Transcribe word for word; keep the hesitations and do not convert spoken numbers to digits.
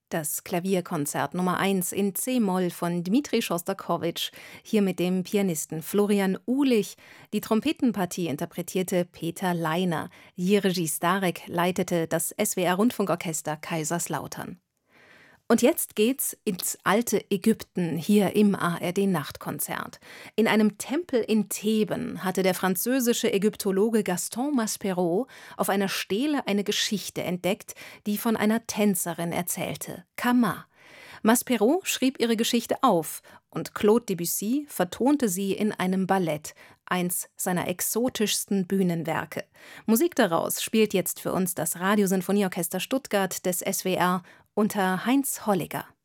Das Klavierkonzert Nummer eins in C-Moll von Dmitri Schostakowitsch, hier mit dem Pianisten Florian Uhlich. Die Trompetenpartie interpretierte Peter Leiner. Jiří Stárek leitete das S W R-Rundfunkorchester Kaiserslautern. Und jetzt geht's ins alte Ägypten, hier im A R D-Nachtkonzert. In einem Tempel in Theben hatte der französische Ägyptologe Gaston Maspero auf einer Stele eine Geschichte entdeckt, die von einer Tänzerin erzählte, Kama. Maspero schrieb ihre Geschichte auf und Claude Debussy vertonte sie in einem Ballett, eins seiner exotischsten Bühnenwerke. Musik daraus spielt jetzt für uns das Radiosinfonieorchester Stuttgart des S W R unter Heinz Holliger.